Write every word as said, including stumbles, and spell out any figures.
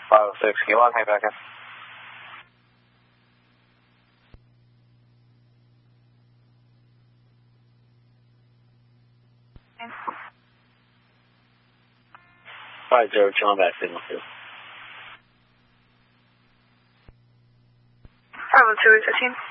five oh six, can you log me back in? Five zero, John back signal two. five oh two, fifteen.